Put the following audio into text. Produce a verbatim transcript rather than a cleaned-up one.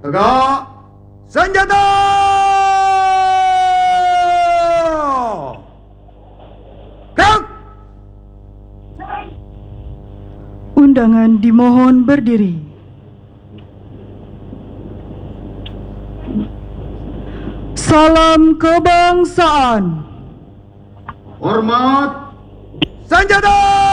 Tegak senjata! Gerak! Undangan dimohon berdiri. Salam kebangsaan. Hormat senjata!